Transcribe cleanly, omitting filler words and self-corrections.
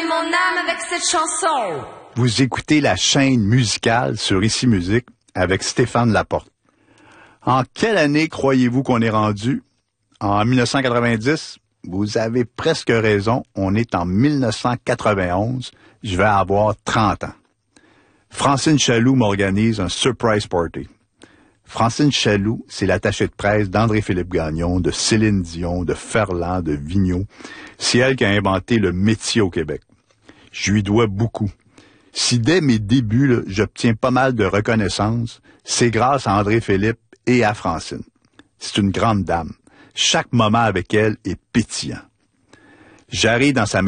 mon âme avec cette chanson. Vous écoutez la chaîne musicale sur Ici Musique avec Stéphane Laporte. En quelle année croyez-vous qu'on est rendu? En 1990? Vous avez presque raison, on est en 1991. Je vais avoir 30 ans. Francine Chaloux m'organise un surprise party. Francine Chaloux, c'est l'attachée de presse d'André-Philippe Gagnon, de Céline Dion, de Ferland, de Vigneault. C'est elle qui a inventé le métier au Québec. Je lui dois beaucoup. Si dès mes débuts, j'obtiens pas mal de reconnaissance, c'est grâce à André-Philippe et à Francine. C'est une grande dame. Chaque moment avec elle est pétillant. J'arrive dans sa